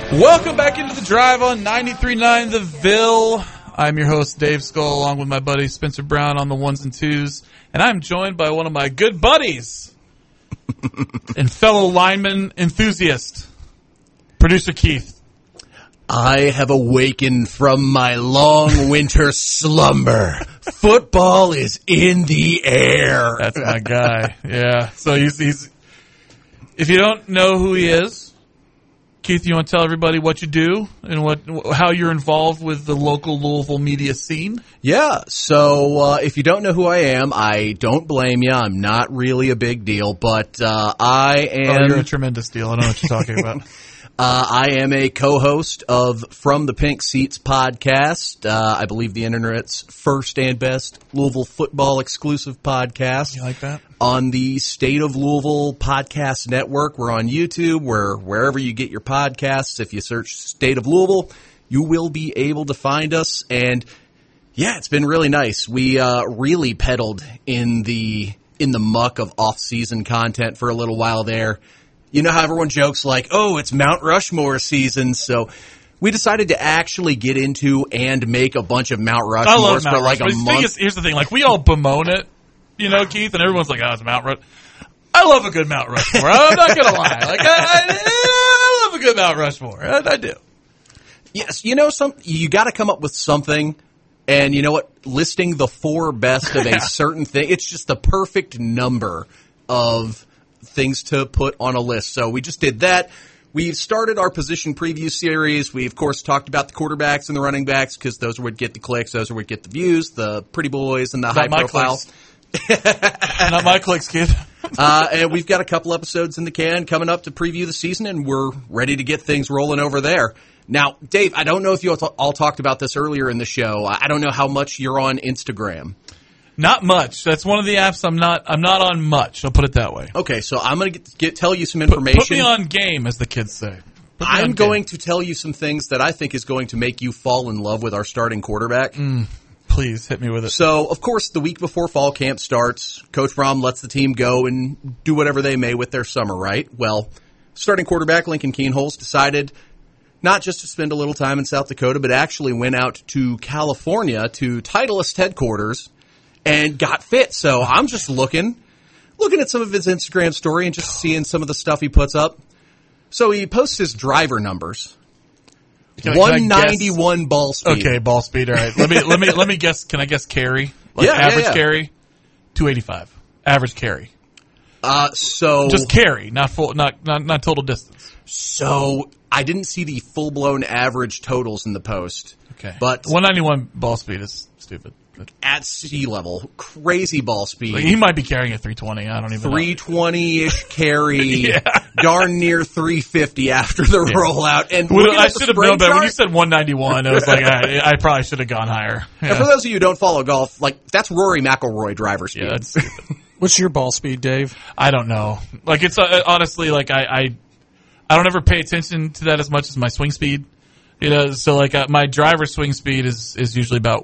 Welcome back into the drive on 93.9 The Ville. I'm your host, Dave Skull, along with my buddy Spencer Brown on the ones and twos. And I'm joined by one of my good buddies and fellow lineman enthusiast, producer Keith. I have awakened from my long winter slumber. Football is in the air. That's my guy. Yeah. So he's if you don't know who he is, Keith, you want to tell everybody what you do and how you're involved with the local Louisville media scene? Yeah, so if you don't know who I am, I don't blame you. I'm not really a big deal, but I am... Oh, you're a tremendous deal. I don't know what you're talking about. I am a co-host of From the Pink Seats podcast. I believe the internet's first and best Louisville football exclusive podcast. You like that? On the State of Louisville Podcast Network. We're on YouTube. We're wherever you get your podcasts. If you search State of Louisville, you will be able to find us. And yeah, it's been really nice. We really pedaled in the muck of off-season content for a little while there. You know how everyone jokes like, oh, it's Mount Rushmore season, so we decided to actually get into and make a bunch of Mount Rushmores. I love Mount for like Rushmore. a month. Here's the thing, like we all bemoan it, you know, Keith, and everyone's like, oh, it's Mount Rushmore. I love a good Mount Rushmore. I'm not going to lie. Like I love a good Mount Rushmore. I do. Yes, you know, you got to come up with something, and you know what? Listing the 4 best of a certain thing, it's just the perfect number of things to put on a list. So we just did that. We've started our position preview series. We, of course, talked about the quarterbacks and the running backs because those would get the clicks, those would get the views, the pretty boys and the high profile. Not my clicks, kid. And we've got a couple episodes in the can coming up to preview the season, and we're ready to get things rolling over there. Now, Dave, I don't know if you all talked about this earlier in the show. I don't know how much you're on Instagram. Not much. That's one of the apps I'm not on much. I'll put it that way. Okay, so I'm going to tell you some information. Put me on game, as the kids say. I'm going to tell you some things that I think is going to make you fall in love with our starting quarterback. Please, hit me with it. So, of course, the week before fall camp starts, Coach Fromm lets the team go and do whatever they may with their summer, right? Well, starting quarterback Lincoln Kienholz decided not just to spend a little time in South Dakota, but actually went out to California to Titleist headquarters and got fit. So I'm just looking at some of his Instagram story and just seeing some of the stuff he puts up. So he posts his driver numbers. 191 ball speed. Okay, ball speed. All right. Let me guess. Can I guess carry? Average carry? 285. Average carry. So just carry, not full, not total distance. So I didn't see the full blown average totals in the post. Okay. But 191 ball speed is stupid. At sea level, crazy ball speed. He might be carrying at 320. I don't even know. 320-ish carry, yeah. Darn near 350 after the rollout. And I should have known that. When you said 191, I was like, I probably should have gone higher. Yeah. And for those of you who don't follow golf, that's Rory McIlroy driver speed. Yeah, that's stupid. What's your ball speed, Dave? I don't know. Like it's honestly like I don't ever pay attention to that as much as my swing speed. You know, so like my driver swing speed is usually about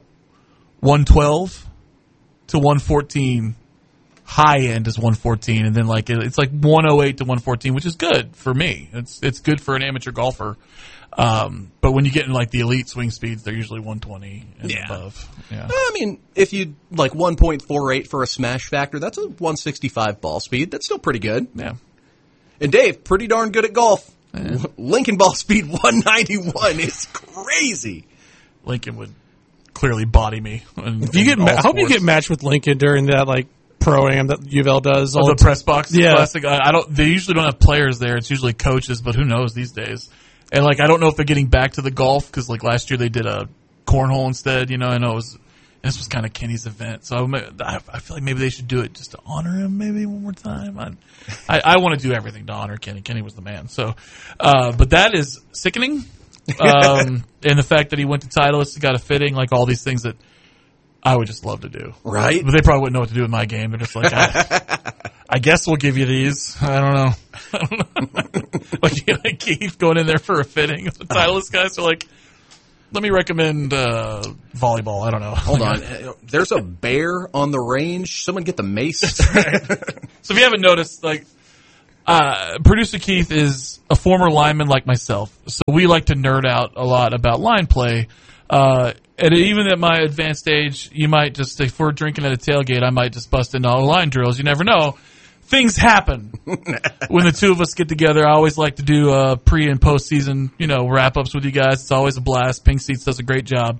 112 to 114. High end is 114, and then like it's like 108 to 114, which is good for me. It's good for an amateur golfer. But when you get in like the elite swing speeds, they're usually 120 and above. Yeah. I mean, if you like 1.48 for a smash factor, that's a 165 ball speed. That's still pretty good. Yeah. And Dave, pretty darn good at golf. Yeah. Lincoln ball speed 191 is crazy. Lincoln would clearly body me. I hope you get matched with Lincoln during that like pro-am that UofL does. Oh, the press box classic. Yeah. They usually don't have players there. It's usually coaches, but who knows these days. And like I don't know if they're getting back to the golf because like last year they did a cornhole instead. You know, I know this was kind of Kenny's event, so I feel like maybe they should do it just to honor him maybe one more time. I want to do everything to honor Kenny. Kenny was the man. So, but that is sickening. And the fact that he went to Titleist, got a fitting, like all these things that I would just love to do. Right. But they probably wouldn't know what to do with my game. They're just like, I guess we'll give you these. I don't know. Like Keith going in there for a fitting. The Titleist guys are like, let me recommend volleyball. I don't know. Hold on. There's a bear on the range. Someone get the mace. Right. So if you haven't noticed, like Producer Keith is a former lineman like myself, so we like to nerd out a lot about line play. And even at my advanced age, you might just, if we're drinking at a tailgate, I might just bust into all line drills. You never know. Things happen when the two of us get together. I always like to do pre and post season, wrap ups with you guys. It's always a blast. Pink Seats does a great job.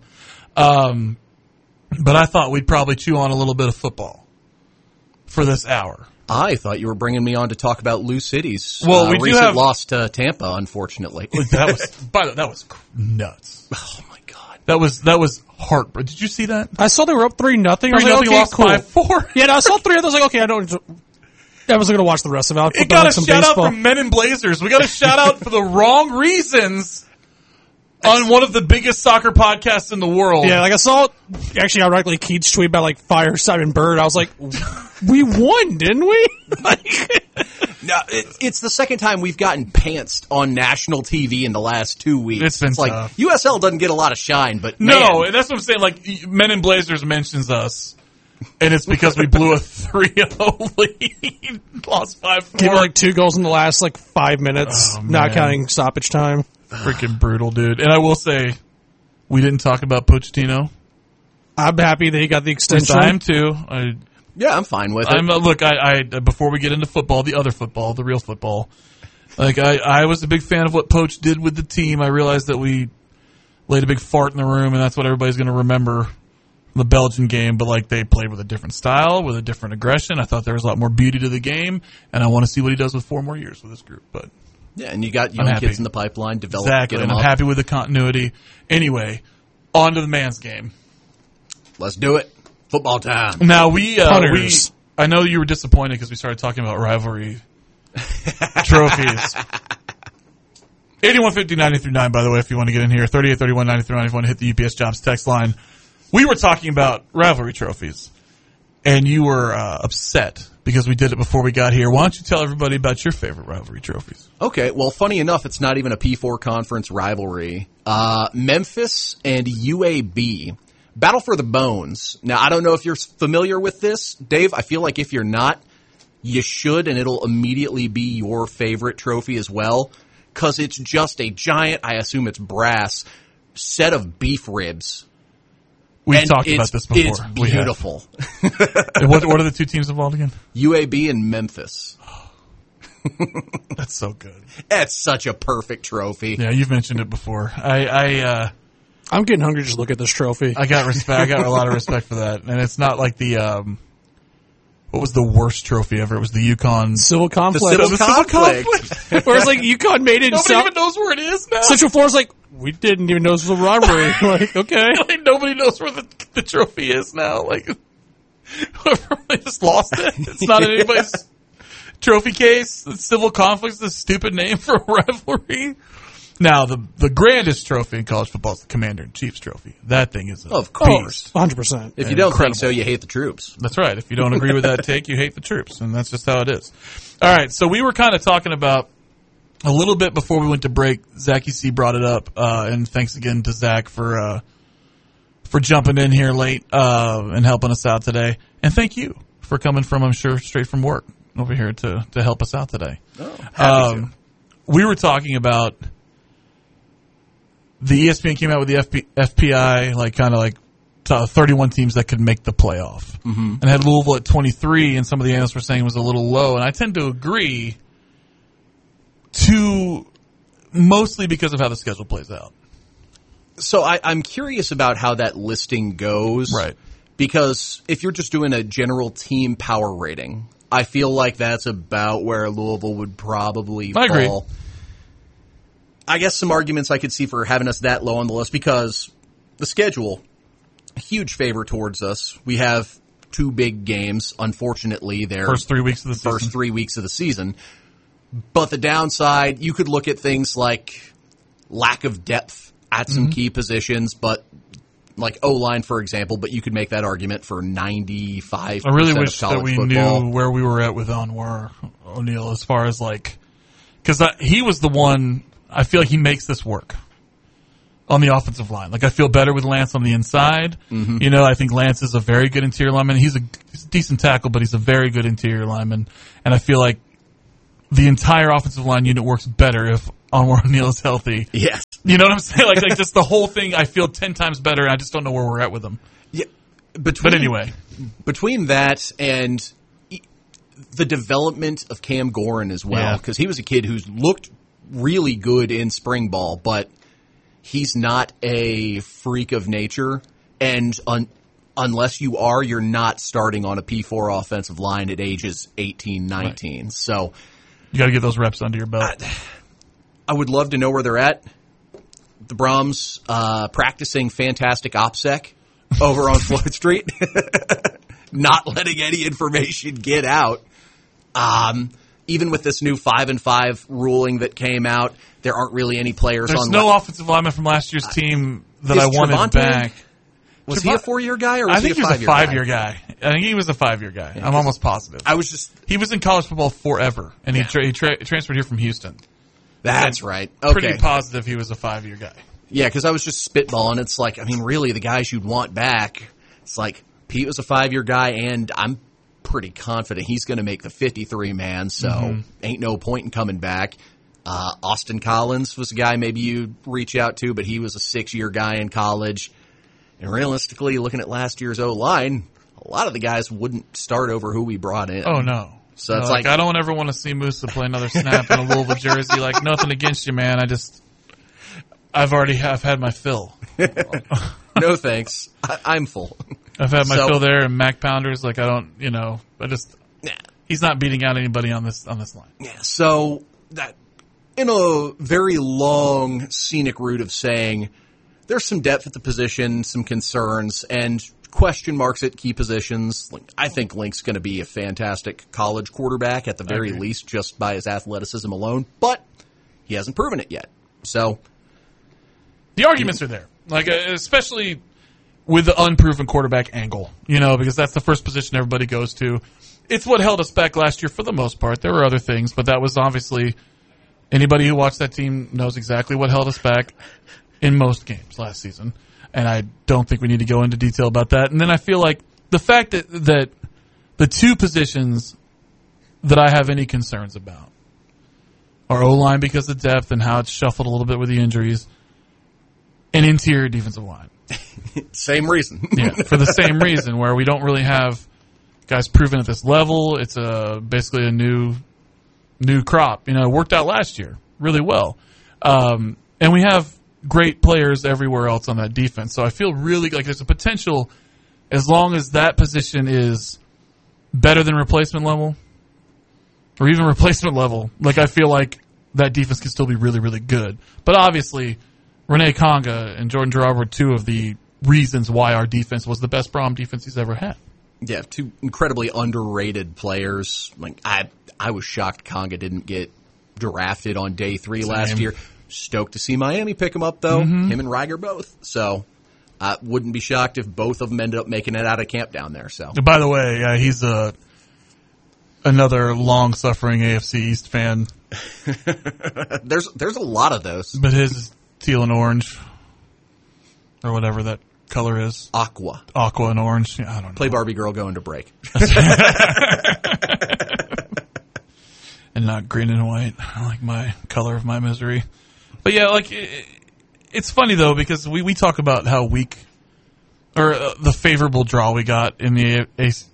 But I thought we'd probably chew on a little bit of football for this hour. I thought you were bringing me on to talk about Lou City's recent loss to Tampa, unfortunately. That was nuts. Oh my God. That was heartbreaking. Did you see that? I saw they were up 3-0. I was like, okay, lost cool. 5-4. Yeah, I saw 3. I was like, okay, I wasn't going to watch the rest of it. It got a shout out from Men in Blazers. We got a shout out for the wrong reasons on one of the biggest soccer podcasts in the world. Yeah, I saw, actually, ironically, Keith's tweet about, fire Simon Bird. I was like, we won, didn't we? No, it's the second time we've gotten pantsed on national TV in the last 2 weeks. It's been tough. USL doesn't get a lot of shine, but no, and that's what I'm saying. Men in Blazers mentions us. And it's because we blew a 3-0 lead, lost 5-4. Gave 2 goals in the last 5 minutes, not counting stoppage time. Freaking brutal, dude. And I will say, we didn't talk about Pochettino. I'm happy that he got the extension. I am too. Yeah, I'm fine with it. Look, I before we get into football, the other football, the real football, I was a big fan of what Poch did with the team. I realized that we laid a big fart in the room, and that's what everybody's going to remember. The Belgian game, but they played with a different style, with a different aggression. I thought there was a lot more beauty to the game, and I want to see what he does with 4 more years with this group. But yeah, and you got young kids in the pipeline, develop, exactly, get them and I'm up. happy with the continuity. Anyway, on to the man's game. Let's do it. Football time. Now I know you were disappointed because we started talking about rivalry trophies. 8150-93-9, by the way, if you want to get in here. 3831-93-9 if you want to hit the UPS Jobs text line. We were talking about rivalry trophies, and you were upset because we did it before we got here. Why don't you tell everybody about your favorite rivalry trophies? Okay, well, funny enough, it's not even a P4 conference rivalry. Memphis and UAB. Battle for the Bones. Now, I don't know if you're familiar with this, Dave. I feel like if you're not, you should, and it'll immediately be your favorite trophy as well, because it's just a giant, I assume it's brass, set of beef ribs. We've talked about this before. It's beautiful. What are the two teams involved again? UAB and Memphis. That's so good. That's such a perfect trophy. Yeah, you've mentioned it before. I'm getting hungry just to look at this trophy. I got respect. I got a lot of respect for that, and it's not like the what was the worst trophy ever? It was the Yukon Civil Conflict. The Civil Conflict. Whereas Yukon made it. Nobody even knows where it is now. Central Florida's we didn't even know this was a robbery. Okay. Nobody knows where the trophy is now. They just lost it. It's not in anybody's trophy case. The Civil Conflict's the stupid name for a rivalry. Now, the grandest trophy in college football is the Commander-in-Chief's trophy. That thing is of course. 100%. If you don't think so, you hate the troops. That's right. If you don't agree with that take, you hate the troops, and that's just how it is. All right, so we were kind of talking about a little bit before we went to break. Zach EC brought it up, and thanks again to Zach for jumping in here late and helping us out today. And thank you for coming from, I'm sure, straight from work over here to help us out today. Oh, happy to. We were talking about the ESPN came out with the FPI, 31 teams that could make the playoff. Mm-hmm. And had Louisville at 23, and some of the analysts were saying it was a little low. And I tend to agree, mostly because of how the schedule plays out. So I'm curious about how that listing goes. Right. Because if you're just doing a general team power rating, I feel like that's about where Louisville would probably fall. I agree. I guess some arguments I could see for having us that low on the list because the schedule, a huge favor towards us. We have 2 big games. Unfortunately, they're first 3 weeks of the season. First 3 weeks of the season. But the downside, you could look at things like lack of depth at some key positions, but like O-line, for example, but you could make that argument for 95% of college football. I really wish that we knew where we were at with Anwar O'Neal as far as because he was the one. I feel like he makes this work on the offensive line. I feel better with Lance on the inside. Mm-hmm. I think Lance is a very good interior lineman. He's a decent tackle, but he's a very good interior lineman. And I feel like the entire offensive line unit works better if Anwar O'Neal is healthy. Yes. You know what I'm saying? Like just the whole thing, I feel 10 times better, and I just don't know where we're at with him. Yeah. But anyway. Between that and the development of Cam Gorin as well, because he was a kid who's looked really good in spring ball, but he's not a freak of nature, and unless you are, you're not starting on a P4 offensive line at ages 18, 19. Right. So you got to get those reps under your belt. I would love to know where they're at. The Brahms practicing fantastic OPSEC over on Floyd Street, not letting any information get out. Even with this new 5-5 ruling that came out, there aren't really any players There's on. There's no offensive lineman from last year's team that I wanted Trevante back. Was he a 4-year guy or was he a 5-year guy? I think he was a 5-year guy. I think he was a 5-year guy. Yeah, I'm almost positive. He was in college football forever, and he transferred here from Houston. That's right. Okay. Pretty positive he was a 5-year guy. Yeah, because I was just spitballing. It's like, I mean, really, the guys you'd want back, it's like Pete was a 5-year guy, and I'm pretty confident he's going to make the 53-man, so ain't no point in coming back. Austin Collins was a guy maybe you'd reach out to, but he was a 6-year guy in college. And realistically, looking at last year's O-line, a lot of the guys wouldn't start over who we brought in. Oh, no. So it's like I don't ever want to see Musa play another snap in a Louisville jersey. Like, nothing against you, man. I've had my fill. No thanks. I'm full. I've had my fill there, and Mac Pounders. Like, he's not beating out anybody on this line. Yeah. So that in a very long scenic route of saying there's some depth at the position, some concerns, and question marks at key positions. I think Link's going to be a fantastic college quarterback at the very least, just by his athleticism alone. But he hasn't proven it yet. So the arguments are there, like especially with the unproven quarterback angle, because that's the first position everybody goes to. It's what held us back last year for the most part. There were other things, but that was obviously anybody who watched that team knows exactly what held us back in most games last season. And I don't think we need to go into detail about that. And then I feel like the fact that the two positions that I have any concerns about are O-line because of depth and how it's shuffled a little bit with the injuries, and interior defensive line. Same reason. Yeah, for the same reason, where we don't really have guys proven at this level. It's basically a new crop. It worked out last year really well. And we have great players everywhere else on that defense. So I feel really like there's a potential, as long as that position is better than replacement level, or even replacement level, like I feel like that defense can still be really, really good. But obviously, Renee Conga and Jordan Gerard were two of the reasons why our defense was the best Brom defense he's ever had. Yeah, two incredibly underrated players. Like I was shocked Conga didn't get drafted on day 3 last year. Stoked to see Miami pick him up, though. Him and Reiger both. So I wouldn't be shocked if both of them ended up making it out of camp down there. So, by the way, he's another long-suffering AFC East fan. There's a lot of those. But his is teal and orange, or whatever that color is. Aqua and orange. Yeah, I don't know. Play Barbie Girl going to break. And not green and white, like my color of my misery. But yeah, like it's funny though, because we talk about how weak or the favorable draw we got in the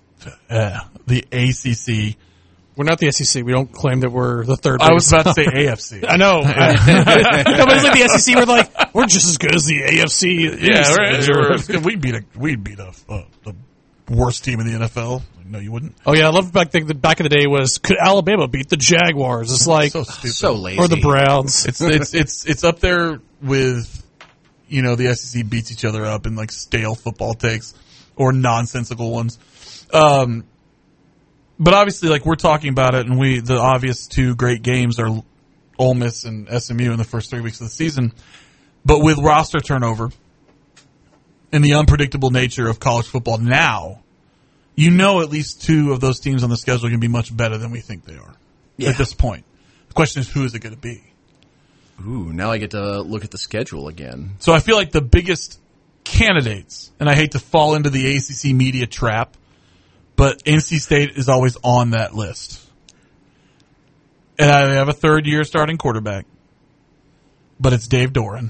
ACC. We're not the SEC. We don't claim that we're the third. I was about to say AFC. I know. No, but it's like the SEC. We're just as good as the AFC. Yeah, we beat the worst team in the NFL. No, you wouldn't. Oh yeah, I love back in the day was could Alabama beat the Jaguars? It's like so stupid. So lazy. Or the Browns. It's up there with the SEC beats each other up in like stale football takes or nonsensical ones. But obviously, like we're talking about it, and the obvious two great games are Ole Miss and SMU in the first 3 weeks of the season. But with roster turnover and the unpredictable nature of college football now, at least two of those teams on the schedule can be much better than we think they are at this point. The question is, who is it going to be? Ooh, now I get to look at the schedule again. So I feel like the biggest candidates, and I hate to fall into the ACC media trap, but NC State is always on that list. And I have a third-year starting quarterback. But it's Dave Doran.